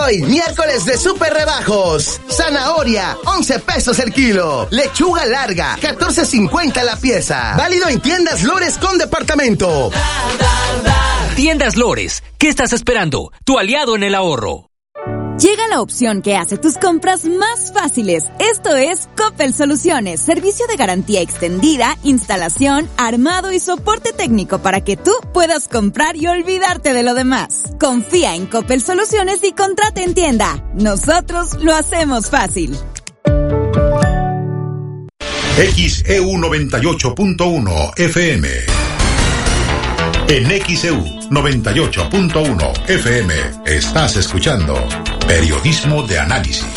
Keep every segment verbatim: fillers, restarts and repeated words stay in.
Hoy, miércoles de super rebajos. Zanahoria, once pesos el kilo. Lechuga larga, catorce cincuenta la pieza. Válido en Tiendas Lores con departamento. Tiendas Lores, ¿qué estás esperando? Tu aliado en el ahorro. Llega la opción que hace tus compras más fáciles. Esto es Coppel Soluciones, servicio de garantía extendida, instalación, armado y soporte técnico para que tú puedas comprar y olvidarte de lo demás. Confía en Coppel Soluciones y contrata en tienda. Nosotros lo hacemos fácil. X E U noventa y ocho punto uno F M. En X E U noventa y ocho punto uno F M estás escuchando Periodismo de Análisis.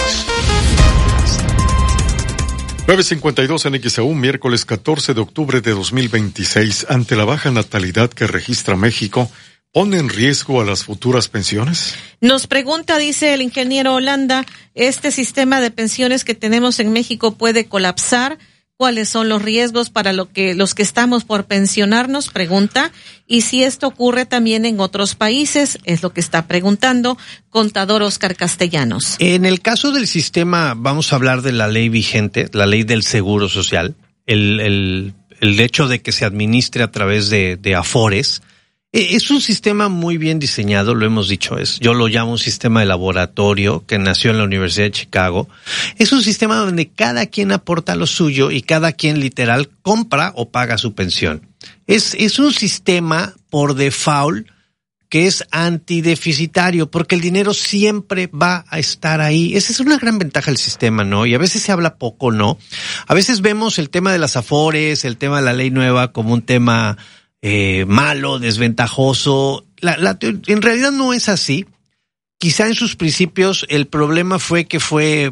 nueve cincuenta y dos en X E U, miércoles catorce de octubre de dos mil veintiséis. Ante la baja natalidad que registra México, ¿pone en riesgo a las futuras pensiones? Nos pregunta, dice el ingeniero Holanda, ¿este sistema de pensiones que tenemos en México puede colapsar? ¿Cuáles son los riesgos para lo que los que estamos por pensionarnos? Pregunta. Y si esto ocurre también en otros países, es lo que está preguntando contador Oscar Castellanos. En el caso del sistema, vamos a hablar de la ley vigente, la ley del Seguro Social, el, el, el hecho de que se administre a través de, de afores. Es un sistema muy bien diseñado, lo hemos dicho, es, yo lo llamo un sistema de laboratorio que nació en la Universidad de Chicago. Es un sistema donde cada quien aporta lo suyo y cada quien literal compra o paga su pensión. Es, es un sistema por default que es antideficitario porque el dinero siempre va a estar ahí. Esa es una gran ventaja del sistema, ¿no? Y a veces se habla poco, ¿no? A veces vemos el tema de las afores, el tema de la ley nueva como un tema Eh, malo, desventajoso. La, la, en realidad no es así. Quizá en sus principios el problema fue que fue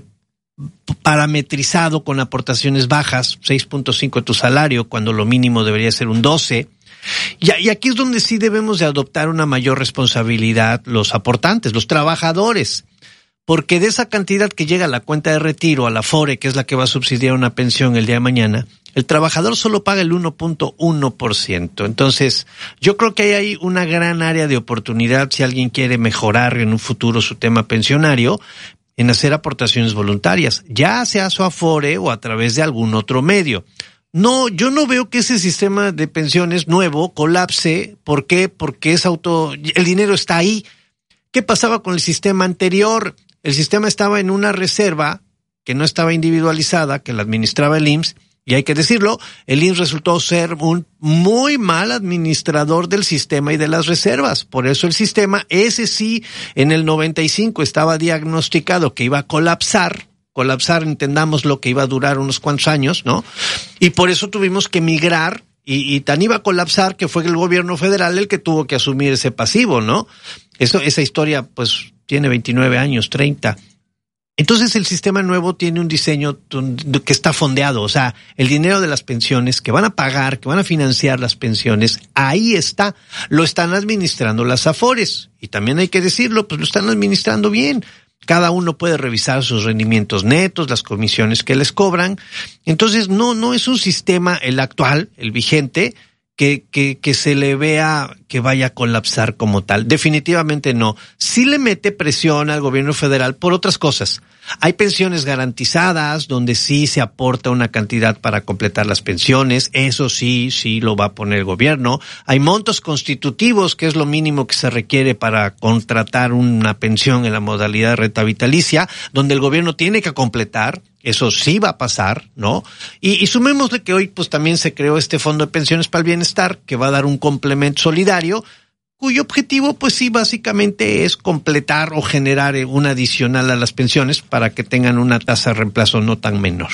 parametrizado con aportaciones bajas, seis punto cinco de tu salario, cuando lo mínimo debería ser un doce. Y, y aquí es donde sí debemos de adoptar una mayor responsabilidad los aportantes, los trabajadores. Porque de esa cantidad que llega a la cuenta de retiro, a la Afore, que es la que va a subsidiar una pensión el día de mañana, el trabajador solo paga el uno punto uno por ciento. Entonces, yo creo que hay ahí una gran área de oportunidad si alguien quiere mejorar en un futuro su tema pensionario, en hacer aportaciones voluntarias, ya sea a su Afore o a través de algún otro medio. No, yo no veo que ese sistema de pensiones nuevo colapse. ¿Por qué? Porque es auto, el dinero está ahí. ¿Qué pasaba con el sistema anterior? El sistema estaba en una reserva que no estaba individualizada, que la administraba el I M S S, y hay que decirlo, el I M S S resultó ser un muy mal administrador del sistema y de las reservas. Por eso el sistema, ese sí, en el noventa y cinco estaba diagnosticado que iba a colapsar, colapsar, entendamos lo que iba a durar unos cuantos años, ¿no? Y por eso tuvimos que migrar, y, y tan iba a colapsar que fue el gobierno federal el que tuvo que asumir ese pasivo, ¿no? Eso, esa historia, pues, tiene veintinueve años, treinta. Entonces el sistema nuevo tiene un diseño que está fondeado, o sea, el dinero de las pensiones que van a pagar, que van a financiar las pensiones, ahí está, lo están administrando las Afores, y también hay que decirlo, pues lo están administrando bien. Cada uno puede revisar sus rendimientos netos, las comisiones que les cobran. Entonces no, no es un sistema, el actual, el vigente, que, que, que se le vea que vaya a colapsar como tal. Definitivamente no. Sí le mete presión al gobierno federal por otras cosas. Hay pensiones garantizadas donde sí se aporta una cantidad para completar las pensiones. Eso sí, sí lo va a poner el gobierno. Hay montos constitutivos, que es lo mínimo que se requiere para contratar una pensión en la modalidad de renta vitalicia, donde el gobierno tiene que completar. Eso sí va a pasar, ¿no? Y, y sumémosle que hoy pues también se creó este Fondo de Pensiones para el Bienestar, que va a dar un complemento solidario, cuyo objetivo pues sí básicamente es completar o generar un adicional a las pensiones para que tengan una tasa de reemplazo no tan menor.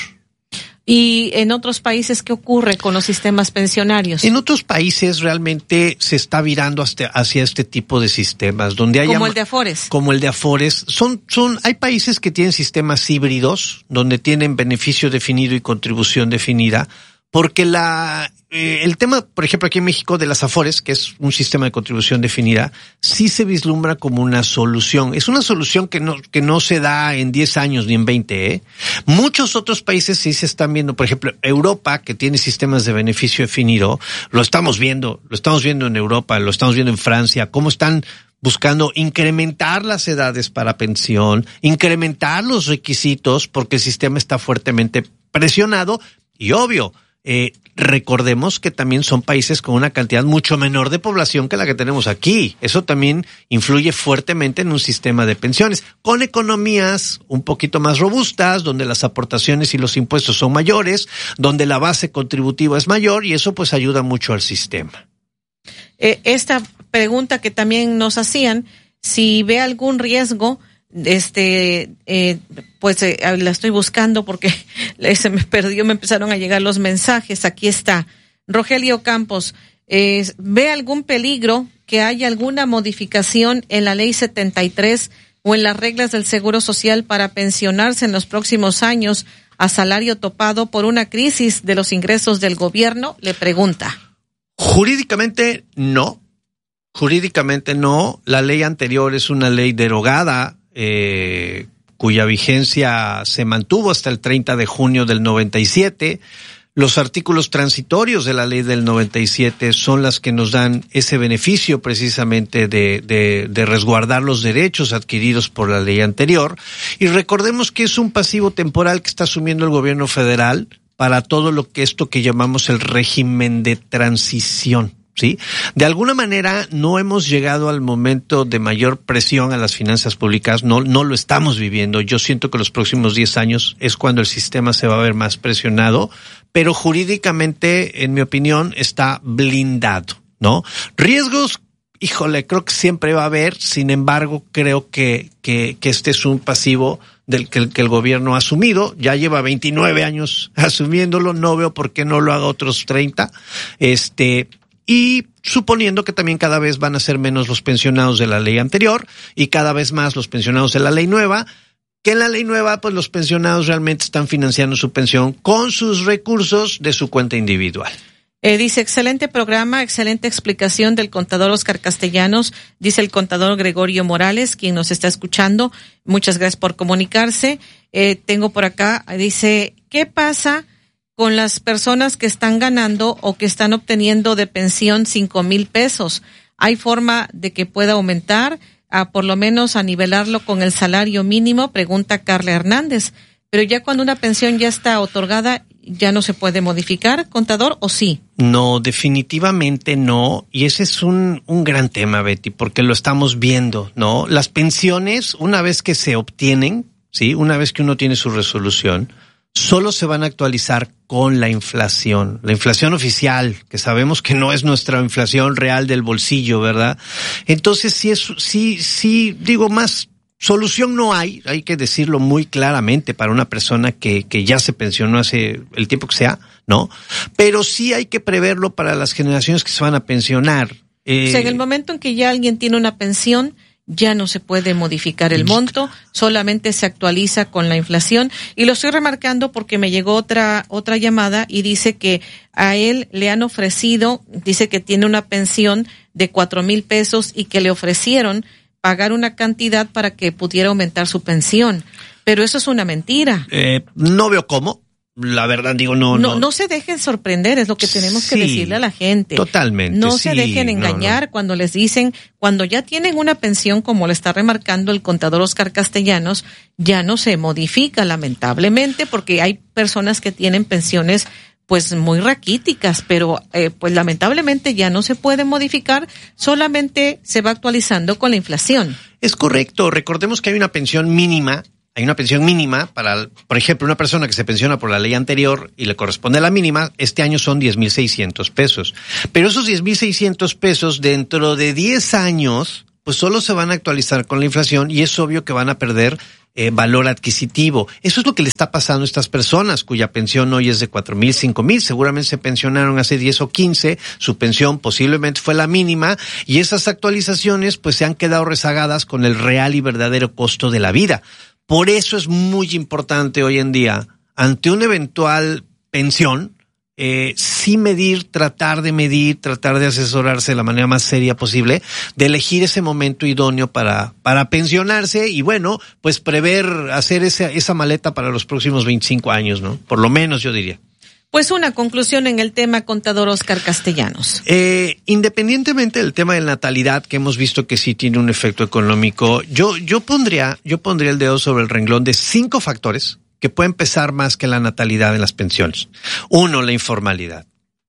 ¿Y en otros países qué ocurre con los sistemas pensionarios? En otros países realmente se está virando hacia, hacia este tipo de sistemas, donde hay como el de Afores. Como el de Afores. Son, son, hay países que tienen sistemas híbridos, donde tienen beneficio definido y contribución definida, porque la, eh, el tema, por ejemplo, aquí en México de las Afores, que es un sistema de contribución definida, sí se vislumbra como una solución. Es una solución que no, que no se da en diez años ni en veinte, ¿eh? Muchos otros países sí se están viendo, por ejemplo, Europa, que tiene sistemas de beneficio definido, lo estamos viendo, lo estamos viendo en Europa, lo estamos viendo en Francia, cómo están buscando incrementar las edades para pensión, incrementar los requisitos, porque el sistema está fuertemente presionado y obvio, eh, recordemos que también son países con una cantidad mucho menor de población que la que tenemos aquí. Eso también influye fuertemente en un sistema de pensiones, con economías un poquito más robustas, donde las aportaciones y los impuestos son mayores, donde la base contributiva es mayor y eso pues ayuda mucho al sistema. Eh, esta pregunta que también nos hacían, si ve algún riesgo, este, eh, pues eh, la estoy buscando porque se me perdió, me empezaron a llegar los mensajes. Aquí está. Rogelio Campos, eh, ¿ve algún peligro que haya alguna modificación en la ley setenta y tres o en las reglas del Seguro Social para pensionarse en los próximos años a salario topado por una crisis de los ingresos del gobierno? Le pregunta. Jurídicamente no. Jurídicamente no. La ley anterior es una ley derogada, eh, cuya vigencia se mantuvo hasta el treinta de junio del noventa y siete. Los artículos transitorios de la ley del noventa y siete son las que nos dan ese beneficio precisamente de, de, de resguardar los derechos adquiridos por la ley anterior. Y recordemos que es un pasivo temporal que está asumiendo el gobierno federal para todo lo que esto que llamamos el régimen de transición. ¿Sí? De alguna manera no hemos llegado al momento de mayor presión a las finanzas públicas, no, no lo estamos viviendo. Yo siento que los próximos diez años es cuando el sistema se va a ver más presionado, pero jurídicamente, en mi opinión, está blindado, ¿no? Riesgos, híjole, creo que siempre va a haber, sin embargo, creo que, que, que este es un pasivo del que, que el gobierno ha asumido, ya lleva veintinueve años asumiéndolo, no veo por qué no lo haga otros treinta, este... Y suponiendo que también cada vez van a ser menos los pensionados de la ley anterior y cada vez más los pensionados de la ley nueva, que en la ley nueva pues los pensionados realmente están financiando su pensión con sus recursos de su cuenta individual. Eh, dice, excelente programa, excelente explicación del contador Oscar Castellanos, dice el contador Gregorio Morales, quien nos está escuchando. Muchas gracias por comunicarse. Eh, tengo por acá, dice, ¿qué pasa con las personas que están ganando o que están obteniendo de pensión cinco mil pesos? ¿Hay forma de que pueda aumentar, a por lo menos a nivelarlo con el salario mínimo? Pregunta Carla Hernández. Pero ya cuando una pensión ya está otorgada, ¿ya no se puede modificar, contador, o sí? No, definitivamente no. Y ese es un, un gran tema, Betty, porque lo estamos viendo, ¿no? Las pensiones, una vez que se obtienen, ¿sí? Una vez que uno tiene su resolución, solo se van a actualizar con la inflación, la inflación oficial, que sabemos que no es nuestra inflación real del bolsillo, ¿verdad? Entonces, sí, es, sí, sí, digo, más solución no hay, hay que decirlo muy claramente para una persona que, que ya se pensionó hace el tiempo que sea, ¿no? Pero sí hay que preverlo para las generaciones que se van a pensionar. Eh, o sea, en el momento en que ya alguien tiene una pensión, ya no se puede modificar el monto, solamente se actualiza con la inflación. Y lo estoy remarcando porque me llegó otra otra llamada y dice que a él le han ofrecido, dice que tiene una pensión de cuatro mil pesos y que le ofrecieron pagar una cantidad para que pudiera aumentar su pensión. Pero eso es una mentira. Eh, no veo cómo. La verdad, digo, no, no. No, no se dejen sorprender, es lo que tenemos sí, que decirle a la gente. Totalmente. No sí, se dejen engañar no, no. cuando les dicen, cuando ya tienen una pensión, como le está remarcando el contador Oscar Castellanos, ya no se modifica, lamentablemente, porque hay personas que tienen pensiones pues muy raquíticas, pero eh, pues lamentablemente ya no se puede modificar, solamente se va actualizando con la inflación. Es correcto, recordemos que hay una pensión mínima. Hay una pensión mínima para, por ejemplo, una persona que se pensiona por la ley anterior y le corresponde a la mínima, este año son diez mil seiscientos pesos. Pero esos diez mil seiscientos pesos dentro de diez años, pues solo se van a actualizar con la inflación y es obvio que van a perder eh, valor adquisitivo. Eso es lo que le está pasando a estas personas cuya pensión hoy es de cuatro mil, cinco mil. Seguramente se pensionaron hace diez o quince, su pensión posiblemente fue la mínima y esas actualizaciones pues se han quedado rezagadas con el real y verdadero costo de la vida. Por eso es muy importante hoy en día, ante una eventual pensión, eh, sí medir, tratar de medir, tratar de asesorarse de la manera más seria posible, de elegir ese momento idóneo para, para pensionarse y bueno, pues prever hacer esa, esa maleta para los próximos veinticinco años, ¿no? Por lo menos yo diría. Pues una conclusión en el tema, contador Oscar Castellanos. Eh, independientemente del tema de natalidad, que hemos visto que sí tiene un efecto económico, yo, yo pondría, yo pondría el dedo sobre el renglón de cinco factores que pueden pesar más que la natalidad en las pensiones. Uno, la informalidad.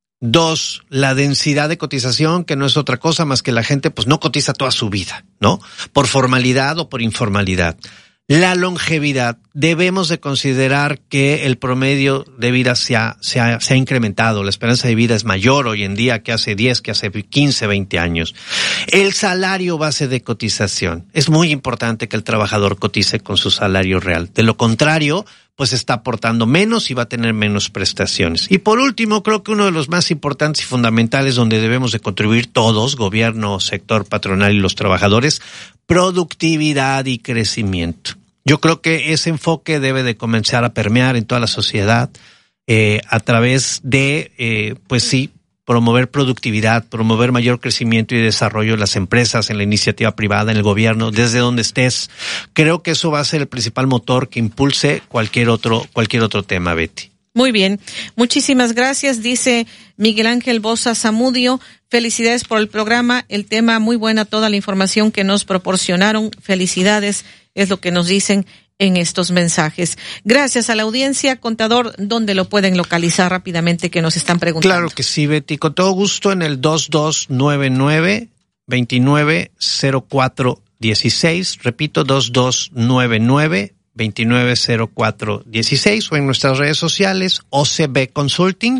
Dos, la densidad de cotización, que no es otra cosa más que la gente pues no cotiza toda su vida, ¿no? Por formalidad o por informalidad. La longevidad. Debemos de considerar que el promedio de vida se ha, se ha, se ha incrementado. La esperanza de vida es mayor hoy en día que hace diez, que hace quince, veinte años. El salario base de cotización. Es muy importante que el trabajador cotice con su salario real. De lo contrario, pues está aportando menos y va a tener menos prestaciones. Y por último, creo que uno de los más importantes y fundamentales donde debemos de contribuir todos, gobierno, sector patronal y los trabajadores, productividad y crecimiento. Yo creo que ese enfoque debe de comenzar a permear en toda la sociedad eh, a través de, eh, pues sí, promover productividad, promover mayor crecimiento y desarrollo en las empresas, en la iniciativa privada, en el gobierno, desde donde estés. Creo que eso va a ser el principal motor que impulse cualquier otro, cualquier otro tema, Betty. Muy bien, muchísimas gracias, dice Miguel Ángel Bosa Zamudio. Felicidades por el programa, el tema muy buena, toda la información que nos proporcionaron. Felicidades, es lo que nos dicen en estos mensajes. Gracias a la audiencia. Contador, ¿dónde lo pueden localizar rápidamente, que nos están preguntando? Claro que sí, Betty, con todo gusto en el dos dos nueve nueve, dos nueve cero cuatro uno seis, repito, dos dos nueve nueve, dos nueve cero cuatro uno seis, o en nuestras redes sociales, O C B Consulting,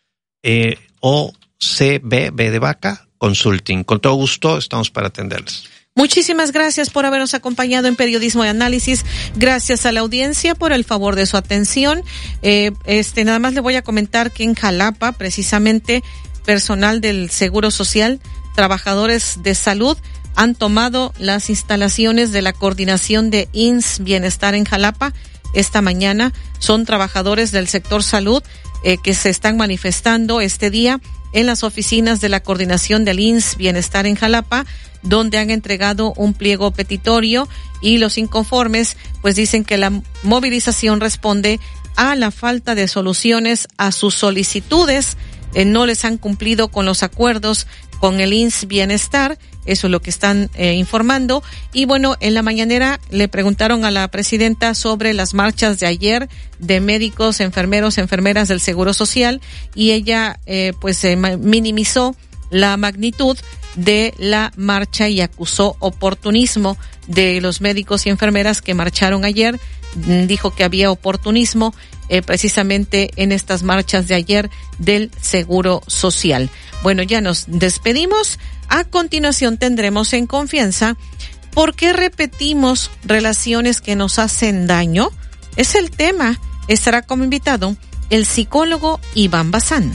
eh, O C B, B de vaca, Consulting. Con todo gusto estamos para atenderles. Muchísimas gracias por habernos acompañado en Periodismo de Análisis. Gracias a la audiencia por el favor de su atención. Eh, este, nada más le voy a comentar que en Jalapa, precisamente, personal del Seguro Social, trabajadores de salud, han tomado las instalaciones de la coordinación de I N S S Bienestar en Jalapa. Esta mañana son trabajadores del sector salud eh, que se están manifestando este día en las oficinas de la coordinación del I N S S Bienestar en Jalapa, donde han entregado un pliego petitorio, y los inconformes pues dicen que la movilización responde a la falta de soluciones a sus solicitudes. Eh, no les han cumplido con los acuerdos con el I N S S Bienestar. Eso es lo que están eh, informando. Y bueno, en la mañanera le preguntaron a la presidenta sobre las marchas de ayer de médicos, enfermeros, enfermeras del Seguro Social, y ella eh, pues eh, minimizó la magnitud de la marcha y acusó oportunismo de los médicos y enfermeras que marcharon ayer. Dijo que había oportunismo eh, precisamente en estas marchas de ayer del Seguro Social. Bueno, ya nos despedimos. A continuación tendremos En Confianza ¿por qué repetimos relaciones que nos hacen daño? Es el tema. Estará como invitado el psicólogo Iván Bazán.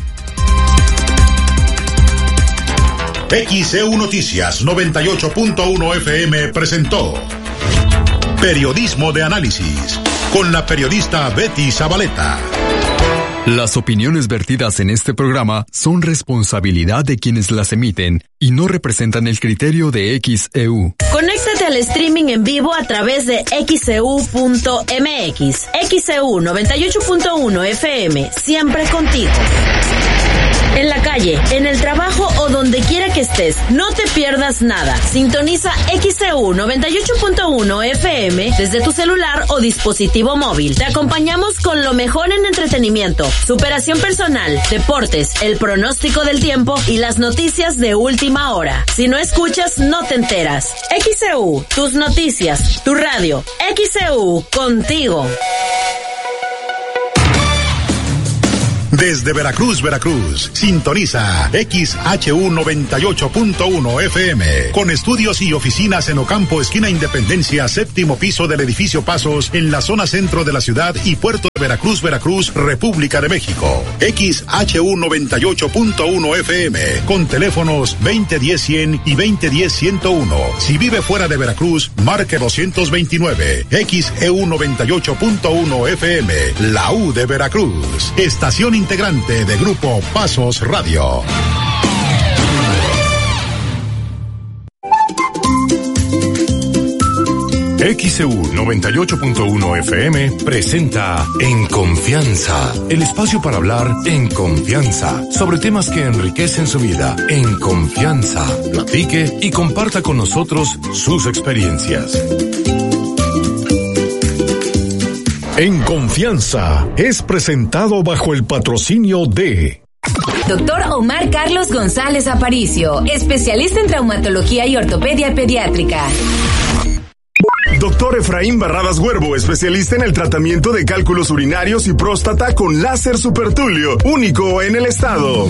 X E U Noticias noventa y ocho punto uno F M presentó Periodismo de Análisis con la periodista Betty Zabaleta. Las opiniones vertidas en este programa son responsabilidad de quienes las emiten y no representan el criterio de X E U. Conéctate al streaming en vivo a través de X E U punto M X. X E U noventa y ocho punto uno F M, siempre contigo. En la calle, en el trabajo o donde quiera que estés, no te pierdas nada. Sintoniza X E U noventa y ocho punto uno F M desde tu celular o dispositivo móvil. Te acompañamos con lo mejor en entretenimiento, superación personal, deportes, el pronóstico del tiempo y las noticias de última hora. Si no escuchas, no te enteras. X E U, tus noticias, tu radio. X E U, contigo. Desde Veracruz, Veracruz, sintoniza X H U noventa y ocho punto uno F M, con estudios y oficinas en Ocampo, esquina Independencia, séptimo piso del edificio Pasos, en la zona centro de la ciudad y puerto de Veracruz, Veracruz, República de México. X H U noventa y ocho punto uno F M, con teléfonos veinte diez cien y veinte diez ciento uno. Si vive fuera de Veracruz, marque doscientos veintinueve. X E U noventa y ocho punto uno F M, la U de Veracruz. Estación integrante de Grupo Pasos Radio. X E U noventa y ocho punto uno F M presenta En Confianza, el espacio para hablar en confianza sobre temas que enriquecen su vida. En Confianza, platique y comparta con nosotros sus experiencias. En Confianza es presentado bajo el patrocinio de Doctor Omar Carlos González Aparicio, especialista en traumatología y ortopedia pediátrica. Doctor Efraín Barradas Huervo, especialista en el tratamiento de cálculos urinarios y próstata con láser supertulio, único en el estado.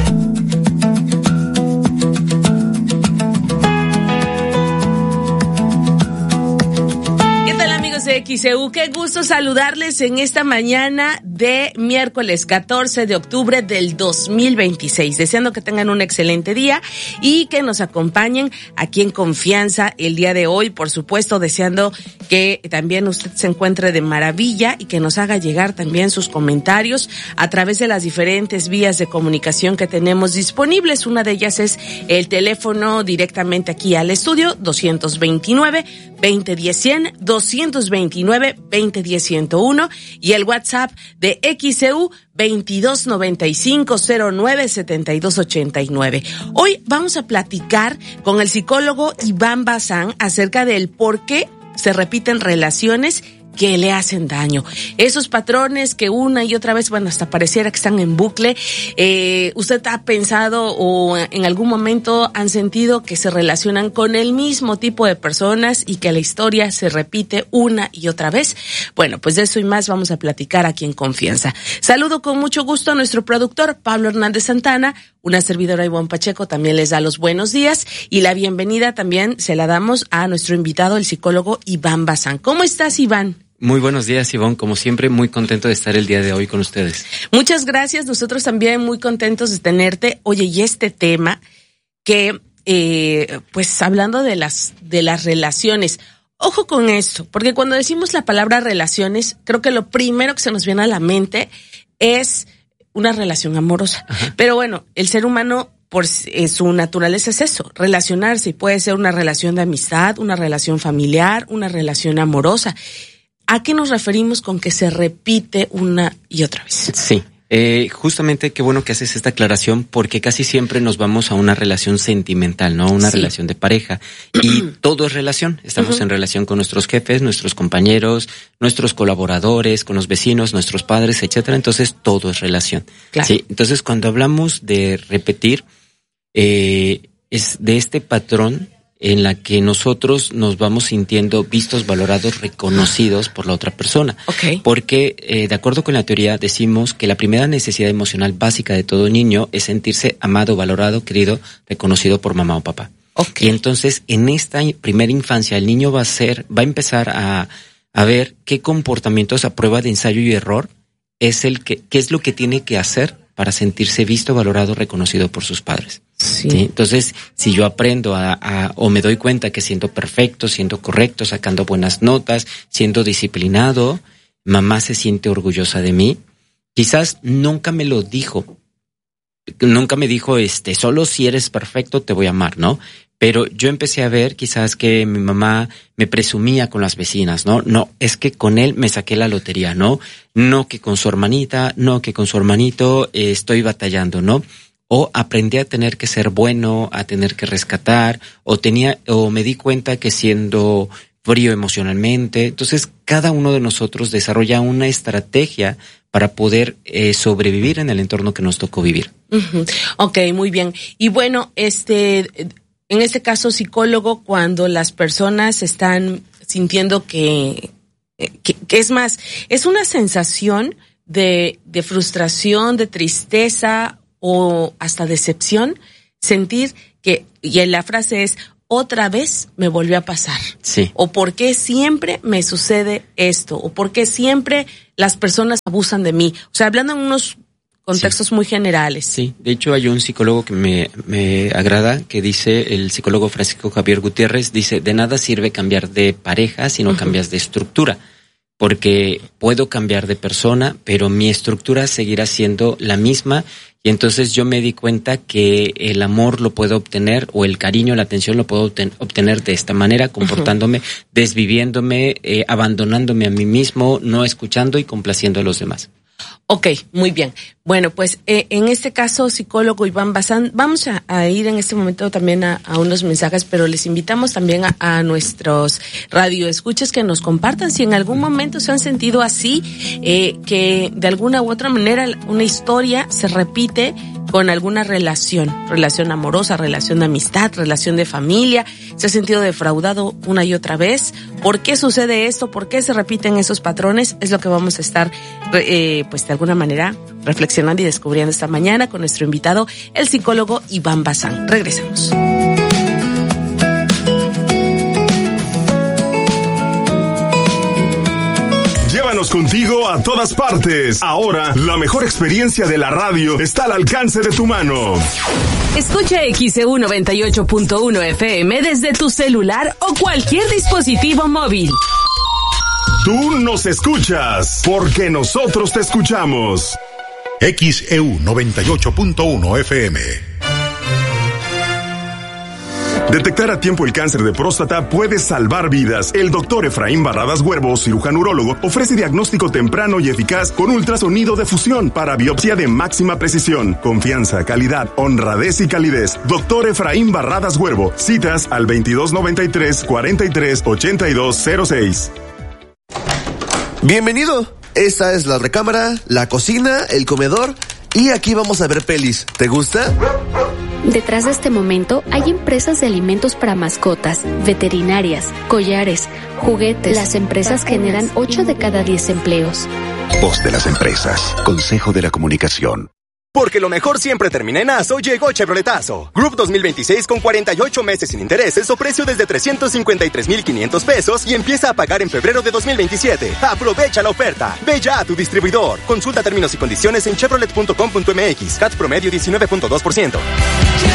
De X E U, qué gusto saludarles en esta mañana de miércoles catorce de octubre del dos mil veintiséis, deseando que tengan un excelente día y que nos acompañen aquí en Confianza el día de hoy, por supuesto deseando que también usted se encuentre de maravilla y que nos haga llegar también sus comentarios a través de las diferentes vías de comunicación que tenemos disponibles. Una de ellas es el teléfono directamente aquí al estudio, doscientos veintinueve, veinte diez, cien, doscientos veintinueve, veinte diez, ciento uno, y el WhatsApp de X E U veintidós noventa y cinco, cero nueve, setenta y dos ochenta y nueve. Hoy vamos a platicar con el psicólogo Iván Bazán acerca del por qué se repiten relaciones que le hacen daño. Esos patrones que una y otra vez, bueno, hasta pareciera que están en bucle. Eh, ¿Usted ha pensado o en algún momento han sentido que se relacionan con el mismo tipo de personas y que la historia se repite una y otra vez? Bueno, pues de eso y más vamos a platicar aquí en Confianza. Saludo con mucho gusto a nuestro productor Pablo Hernández Santana, una servidora Ivonne Pacheco también les da los buenos días y la bienvenida también se la damos a nuestro invitado, el psicólogo Iván Bazán. ¿Cómo estás, Iván? Muy buenos días, Ivonne. Como siempre, muy contento de estar el día de hoy con ustedes. Muchas gracias. Nosotros también muy contentos de tenerte. Oye, y este tema que, eh, pues hablando de las, de las relaciones, ojo con esto, porque cuando decimos la palabra relaciones, creo que lo primero que se nos viene a la mente es una relación amorosa. Ajá. Pero bueno, el ser humano, por eh, su naturaleza es eso, relacionarse, y puede ser una relación de amistad, una relación familiar, una relación amorosa. ¿A qué nos referimos con que se repite una y otra vez? Sí, eh, justamente qué bueno que haces esta aclaración porque casi siempre nos vamos a una relación sentimental, ¿no? Una sí. relación de pareja y todo es relación. Estamos uh-huh. en relación con nuestros jefes, nuestros compañeros, nuestros colaboradores, con los vecinos, nuestros padres, etcétera. Entonces todo es relación. Claro. Sí. Entonces cuando hablamos de repetir, eh, es de este patrón en la que nosotros nos vamos sintiendo vistos, valorados, reconocidos por la otra persona. Okay. Porque, eh, de acuerdo con la teoría, decimos que la primera necesidad emocional básica de todo niño es sentirse amado, valorado, querido, reconocido por mamá o papá. Okay. Y entonces, en esta primera infancia, el niño va a ser, va a empezar a, a ver qué comportamientos a prueba de ensayo y error es el que, qué es lo que tiene que hacer para sentirse visto, valorado, reconocido por sus padres. Sí. ¿Sí? Entonces, si yo aprendo a, a, o me doy cuenta que siendo perfecto, siendo correcto, sacando buenas notas, siendo disciplinado, mamá se siente orgullosa de mí. Quizás nunca me lo dijo, nunca me dijo, este, solo si eres perfecto te voy a amar, ¿no? Pero yo empecé a ver quizás que mi mamá me presumía con las vecinas, ¿no? No, es que con él me saqué la lotería, ¿no? No que con su hermanita, no que con su hermanito eh, estoy batallando, ¿no? O aprendí a tener que ser bueno, a tener que rescatar, o tenía, o me di cuenta que siendo frío emocionalmente. Entonces, cada uno de nosotros desarrolla una estrategia para poder eh, sobrevivir en el entorno que nos tocó vivir. Uh-huh. Ok, muy bien. Y bueno, este... en este caso, psicólogo, cuando las personas están sintiendo que, que, que es más, es una sensación de, de frustración, de tristeza o hasta decepción, sentir que, y la frase es, otra vez me volvió a pasar. Sí. O por qué siempre me sucede esto, o por qué siempre las personas abusan de mí. O sea, hablando en unos contextos sí. muy generales. Sí, de hecho hay un psicólogo que me, me agrada, que dice, el psicólogo Francisco Javier Gutiérrez, dice, de nada sirve cambiar de pareja si no uh-huh. cambias de estructura, porque puedo cambiar de persona, pero mi estructura seguirá siendo la misma Y entonces yo me di cuenta que el amor lo puedo obtener, o el cariño, la atención lo puedo obtener de esta manera, comportándome, uh-huh. desviviéndome, eh, abandonándome a mí mismo, no escuchando y complaciendo a los demás. Ok, muy bien. Bueno, pues eh, en este caso, psicólogo Iván Bazán, vamos a, a ir en este momento también a, a unos mensajes, pero les invitamos también a, a nuestros radioescuchas que nos compartan si en algún momento se han sentido así, eh, que de alguna u otra manera una historia se repite con alguna relación, relación amorosa, relación de amistad, relación de familia, se ha sentido defraudado una y otra vez. ¿Por qué sucede esto? ¿Por qué se repiten esos patrones? Es lo que vamos a estar, eh, pues de alguna manera, reflexionando y descubriendo esta mañana con nuestro invitado, el psicólogo Iván Bazán. Regresamos. Llévanos contigo a todas partes. Ahora, la mejor experiencia de la radio está al alcance de tu mano. Escucha X E U noventa y ocho punto uno F M desde tu celular o cualquier dispositivo móvil. Tú nos escuchas, porque nosotros te escuchamos. X E U noventa y ocho punto uno F M. Detectar a tiempo el cáncer de próstata puede salvar vidas. El doctor Efraín Barradas Huervo, cirujano urólogo, ofrece diagnóstico temprano y eficaz con ultrasonido de fusión para biopsia de máxima precisión. Confianza, calidad, honradez y calidez. Doctor Efraín Barradas Huervo. Citas al veintidós noventa y tres, cuarenta y tres, ochenta y dos cero seis. Bienvenido. Esta es la recámara, la cocina, el comedor y aquí vamos a ver pelis. ¿Te gusta? Detrás de este momento hay empresas de alimentos para mascotas, veterinarias, collares, juguetes. Las empresas generan ocho de cada diez empleos. Voz de las empresas. Consejo de la Comunicación. Porque lo mejor siempre termina en Aso, llegó Chevroletazo. Group dos mil veintiséis con cuarenta y ocho meses sin intereses o precio desde trescientos cincuenta y tres mil quinientos pesos y empieza a pagar en febrero de dos mil veintisiete. Aprovecha la oferta. Ve ya a tu distribuidor. Consulta términos y condiciones en chevrolet punto com punto m x. C A T promedio diecinueve punto dos por ciento.